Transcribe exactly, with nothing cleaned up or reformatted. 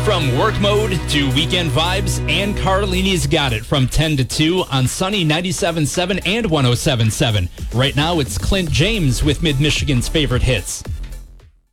From work mode to weekend vibes, Ann Carlini's got it from ten to two on Sunny ninety-seven point seven and one oh seven point seven. Right now, it's Clint James with Mid-Michigan's favorite hits.